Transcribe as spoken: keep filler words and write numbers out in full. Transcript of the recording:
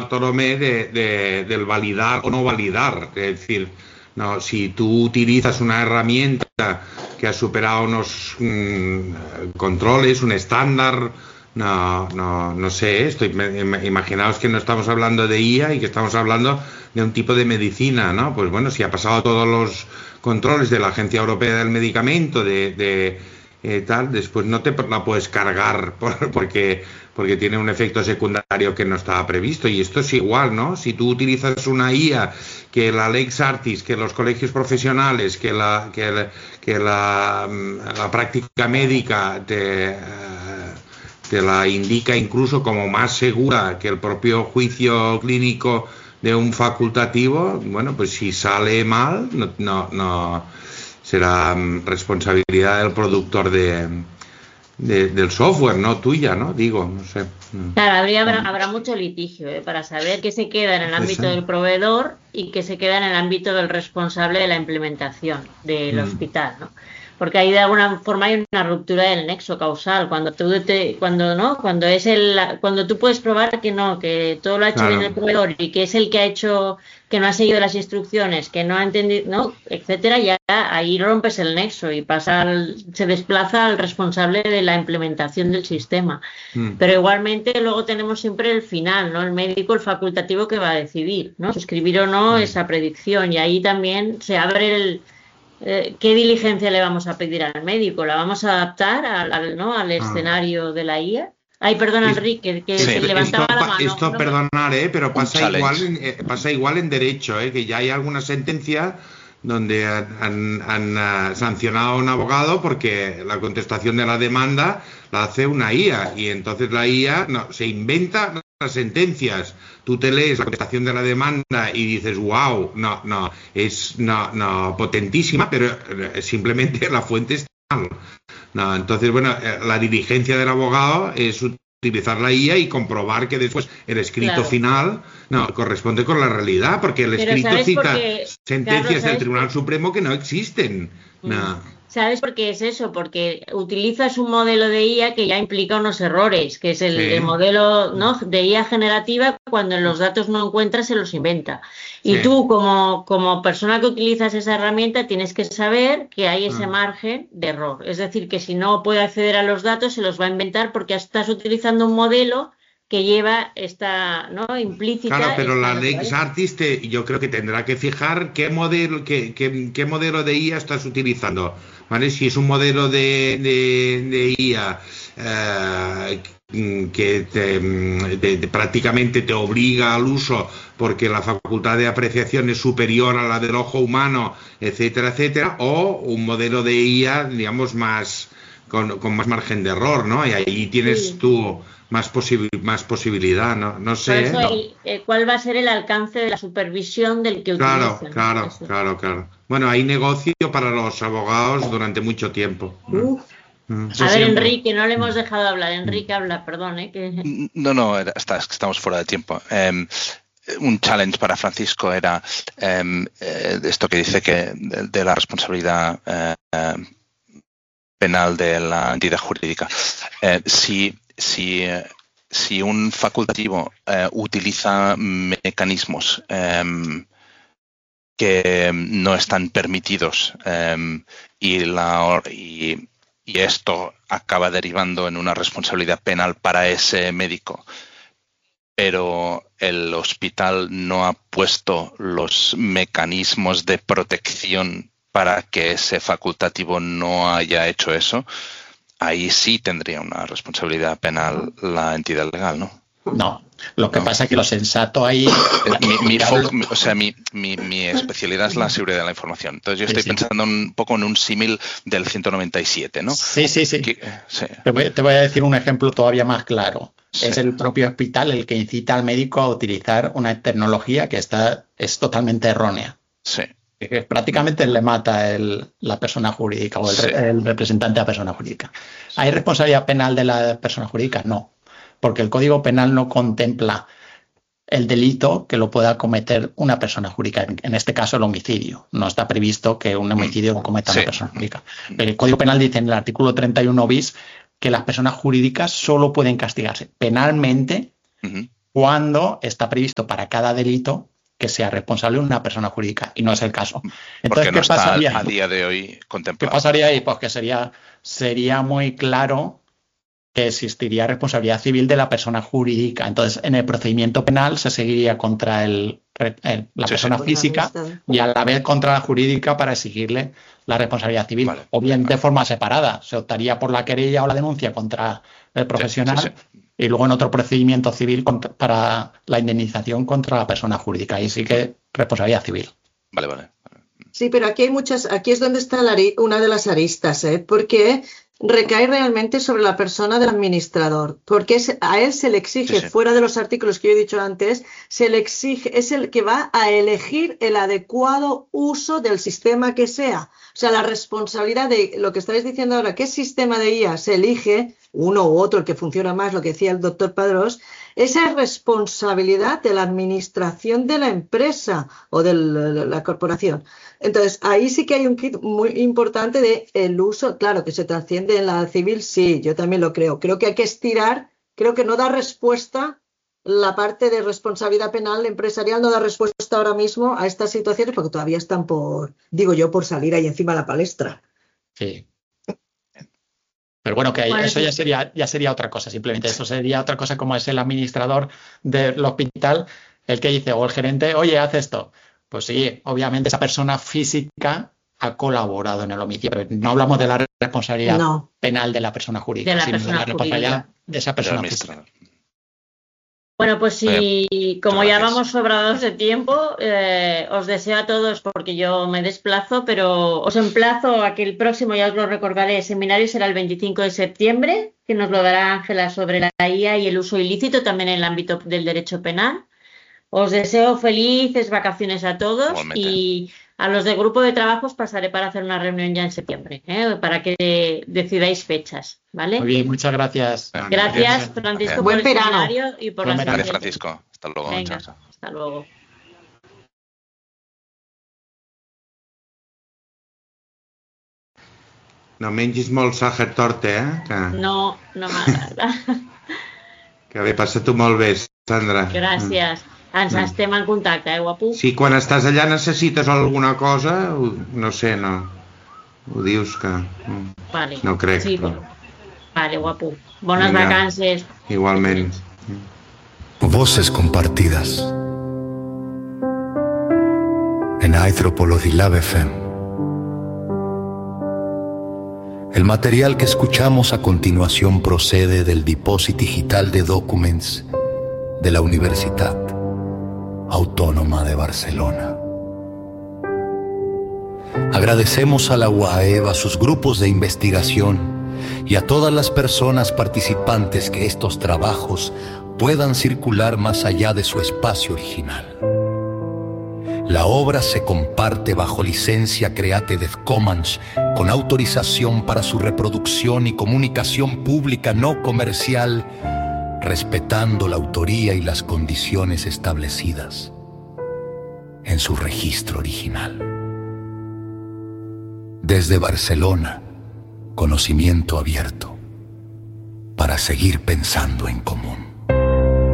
Bartolomé de, de, del validar o no validar. Es decir, no, si tú utilizas una herramienta que ha superado unos mmm, controles, un estándar, no, no, no sé, estoy, imaginaos que no estamos hablando de I A y que estamos hablando de un tipo de medicina, ¿no? Pues bueno, si ha pasado todos los controles de la Agencia Europea del Medicamento, de, de eh, tal, después no te la puedes cargar por, porque, porque tiene un efecto secundario que no estaba previsto. Y esto es igual, ¿no? Si tú utilizas una I A que la LexArtis, que los colegios profesionales, que la, que la, que la, la práctica médica te, eh, te la indica incluso como más segura que el propio juicio clínico de un facultativo, bueno, pues si sale mal, no, no, no será responsabilidad del productor de, de, del software, no tuya, ¿no? Digo, no sé. Claro, habría, habrá, habrá mucho litigio ¿eh? Para saber qué se queda en el ámbito del proveedor y qué se queda en el ámbito del responsable de la implementación del mm. hospital, ¿no? Porque ahí de alguna forma hay una ruptura del nexo causal. Cuando tú te, cuando no, cuando es el, cuando tú puedes probar que no, que todo lo ha hecho claro. bien el proveedor y que es el que ha hecho, que no ha seguido las instrucciones, que no ha entendido, no, etcétera, ya ahí rompes el nexo y pasa, al, se desplaza al responsable de la implementación del sistema. Mm. Pero igualmente luego tenemos siempre el final, ¿no? El médico, el facultativo que va a decidir, ¿no? Suscribir o no mm. esa predicción y ahí también se abre el Eh, ¿qué diligencia le vamos a pedir al médico? ¿La vamos a adaptar al, al, ¿no? al escenario de la I A? Ay, perdona, Enrique, que, sí. que levantaba esto, la mano. Esto, no, perdonar, ¿eh? Pero pasa igual, en, eh, pasa igual en derecho, ¿eh? Que ya hay alguna sentencia donde han, han, han sancionado a un abogado porque la contestación de la demanda la hace una I A y entonces la I A no, se inventa las sentencias. Tú te lees la contestación de la demanda y dices, wow, no, no, es no, no, potentísima, pero simplemente la fuente está mal. No, entonces, bueno, la diligencia del abogado es utilizar la I A y comprobar que después el escrito claro. final no corresponde con la realidad, porque el pero escrito cita porque, sentencias claro, del Tribunal Supremo que no existen. Mm. No. ¿Sabes por qué es eso? Porque utilizas un modelo de I A que ya implica unos errores, que es el, sí. el modelo ¿no? de I A generativa, cuando en los datos no encuentras se los inventa. Y sí. tú, como, como persona que utilizas esa herramienta, tienes que saber que hay ese ah. margen de error. Es decir, que si no puede acceder a los datos, se los va a inventar porque estás utilizando un modelo que lleva esta no implícita. Claro, pero la LexArtis yo creo que tendrá que fijar qué modelo, qué, qué, qué modelo de I A estás utilizando. ¿Vale? Si es un modelo de, de, de I A eh, que te, te, te, prácticamente te obliga al uso porque la facultad de apreciación es superior a la del ojo humano, etcétera, etcétera, o un modelo de I A, digamos, más con, con más margen de error, ¿no? Y ahí tienes sí. tú más, posibil más posibilidad, ¿no? No sé. Eso, ¿no? El, el, ¿Cuál va a ser el alcance de la supervisión del que claro, utilizan? Claro, Eso. claro, claro. Bueno, hay negocio para los abogados durante mucho tiempo. Uf. Mm. A ver, Enrique, no le hemos dejado hablar. Enrique, habla, perdón. ¿eh? Que... No, no, era, está, estamos fuera de tiempo. Um, un challenge para Francisco era um, eh, esto que dice que de, de la responsabilidad uh, penal de la entidad jurídica. Uh, si Si, si un facultativo eh, utiliza mecanismos eh, que no están permitidos eh, y, la, y, y esto acaba derivando en una responsabilidad penal para ese médico, pero el hospital no ha puesto los mecanismos de protección para que ese facultativo no haya hecho eso, ahí sí tendría una responsabilidad penal la entidad legal, ¿no? No, lo que no. pasa es que lo sensato ahí... mi, mi, foco, o sea, mi, mi, mi especialidad es la seguridad de la información. Entonces yo estoy sí, sí. pensando un poco en un símil del ciento noventa y siete, ¿no? Sí, sí, sí. Que, sí. Te, voy, te voy a decir un ejemplo todavía más claro. Sí. Es el propio hospital el que incita al médico a utilizar una tecnología que está, es totalmente errónea. Sí. Que prácticamente le mata el, la persona jurídica o el, sí. el representante de la persona jurídica. ¿Hay responsabilidad penal de la persona jurídica? No, porque el Código Penal no contempla el delito que lo pueda cometer una persona jurídica, en este caso el homicidio. No está previsto que un homicidio lo cometa sí. una persona jurídica. El Código Penal dice en el artículo treinta y uno bis que las personas jurídicas solo pueden castigarse penalmente uh-huh. cuando está previsto para cada delito que sea responsable una persona jurídica, y no es el caso. Entonces, Porque no ¿qué pasaría está a ahí? día de hoy contemplado. ¿Qué pasaría ahí? Pues que sería, sería muy claro que existiría responsabilidad civil de la persona jurídica. Entonces, en el procedimiento penal se seguiría contra el, el, la Sí, persona sí. física y a la vez contra la jurídica para exigirle la responsabilidad civil. Vale, o bien vale. de forma separada. Se optaría por la querella o la denuncia contra el profesional sí, sí. y luego en otro procedimiento civil contra, para la indemnización contra la persona jurídica. Ahí sí que responsabilidad civil. Vale, vale. Sí, pero aquí hay muchas, aquí es donde está la, una de las aristas, ¿eh? Porque recae realmente sobre la persona del administrador, porque es, a él se le exige, Sí, sí. fuera de los artículos que yo he dicho antes, se le exige, es el que va a elegir el adecuado uso del sistema que sea. O sea, la responsabilidad de lo que estáis diciendo ahora, qué sistema de I A se elige, uno u otro, el que funciona más, lo que decía el doctor Padrós, esa es responsabilidad de la administración de la empresa o de la, la corporación. Entonces, ahí sí que hay un kit muy importante de el uso, claro, que se trasciende en la civil, sí, yo también lo creo. Creo que hay que estirar, creo que no da respuesta la parte de responsabilidad penal empresarial, no da respuesta ahora mismo a estas situaciones porque todavía están por, digo yo, por salir ahí encima de la palestra. Sí. Pero bueno, que Bueno, eso sí. ya sería, ya sería otra cosa, simplemente eso sería otra cosa como es el administrador del hospital, el que dice, o el gerente, oye, haz esto. Pues sí, obviamente esa persona física ha colaborado en el homicidio, pero no hablamos de la responsabilidad No. penal de la persona jurídica, De la sino persona de la responsabilidad jurídica. de esa Del persona física. administrador. Bueno, pues si, como muchas ya gracias. vamos sobrados de tiempo, eh, os deseo a todos, porque yo me desplazo, pero os emplazo a que el próximo, ya os lo recordaré, seminario será el veinticinco de septiembre, que nos lo dará Ángela sobre la I A y el uso ilícito también en el ámbito del derecho penal. Os deseo felices vacaciones a todos. Igualmente. Y a los del grupo de trabajos pasaré para hacer una reunión ya en septiembre, ¿eh? Para que decidáis fechas, ¿vale? Muy bien, muchas gracias. Gracias, Francisco, Buen por el verano. seminario y por Buen las verano. Vale, gracias. Francisco. Hasta luego. Venga, Chao, chao. hasta luego. No mengis molt saja torta, eh? Que, No, no m'agrada. que bé, passa-t'ho molt bé, Sandra. Gràcies. Ens Mm. estem en contacte, eh, guapo? Si quan estàs allà necessites alguna cosa, ho- no sé, no... Ho dius que... mm, Vale. No crec, Sí, però... vale, guapo. Bones Vinga. vacances. Igualment. Voces compartidas en Anthropologilab F M. El material que escuchamos a continuación procede del Depósito Digital de Documents de la Universitat Autónoma de Barcelona. Agradecemos a la U A E B, a sus grupos de investigación y a todas las personas participantes que estos trabajos puedan circular más allá de su espacio original. La obra se comparte bajo licencia Creative Commons con autorización para su reproducción y comunicación pública no comercial, respetando la autoría y las condiciones establecidas en su registro original. Desde Barcelona, conocimiento abierto para seguir pensando en común.